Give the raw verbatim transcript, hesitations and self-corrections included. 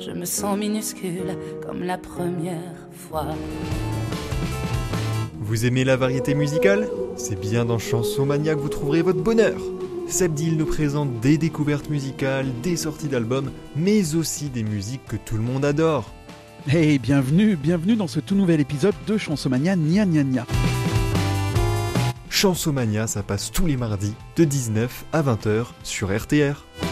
je me sens minuscule comme la première fois. Vous aimez la variété musicale ? C'est bien dans Chansonmania que vous trouverez votre bonheur. Sabdil nous présente des découvertes musicales, des sorties d'albums, mais aussi des musiques que tout le monde adore. Hey, bienvenue, bienvenue dans ce tout nouvel épisode de Chansonmania Nya Nya Nya. Chansonmania, ça passe tous les mardis de dix-neuf à vingt heures sur R T R.